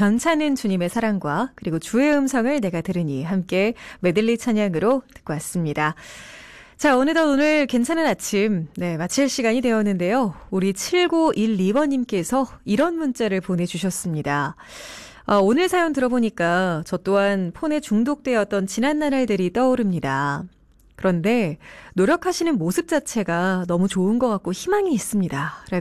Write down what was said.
변찮은 주님의 사랑과 그리고 주의 음성을 내가 들으니 함께 메들리 찬양으로 듣고 왔습니다. 자, 어느덧 오늘 괜찮은 아침 마칠 시간이 되었는데요. 우리 7912번님께서 이런 문자를 보내주셨습니다. 오늘 사연 들어보니까 저 또한 폰에 중독되었던 지난 나날들이 떠오릅니다. 그런데 노력하시는 모습 자체가 너무 좋은 것 같고 희망이 있습니다.